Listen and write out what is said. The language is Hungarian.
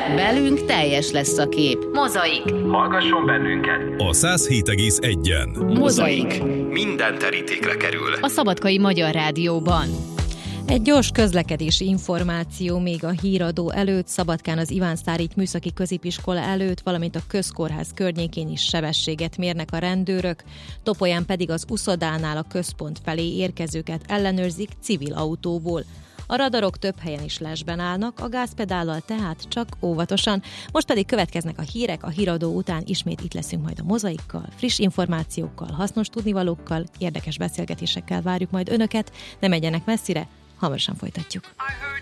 Velünk teljes lesz a kép. Mozaik. Hallgasson bennünket. A 107,1-en. Mozaik. Minden terítékre kerül. A Szabadkai Magyar Rádióban. Egy gyors közlekedési információ még a híradó előtt, Szabadkán az Iván Sztárity Műszaki Középiskola előtt, valamint a Közkórház környékén is sebességet mérnek a rendőrök, Topolyán pedig az uszodánál a központ felé érkezőket ellenőrzik civil autóból. A radarok több helyen is lesben állnak, a gázpedállal tehát csak óvatosan. Most pedig következnek a hírek, a híradó után ismét itt leszünk majd a Mozaikkal, friss információkkal, hasznos tudnivalókkal, érdekes beszélgetésekkel várjuk majd önöket, ne menjenek messzire, hamarosan folytatjuk.